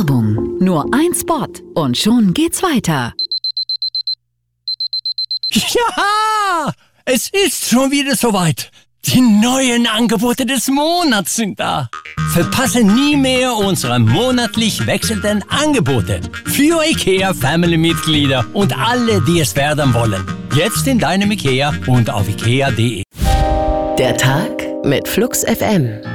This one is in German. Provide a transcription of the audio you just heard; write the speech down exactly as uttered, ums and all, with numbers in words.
Werbung. Nur ein Spot und schon geht's weiter. Ja, es ist schon wieder soweit. Die neuen Angebote des Monats sind da. Verpasse nie mehr unsere monatlich wechselnden Angebote für IKEA-Family-Mitglieder und alle, die es werden wollen. Jetzt in deinem IKEA und auf ikea punkt de. Der Tag mit Flux F M.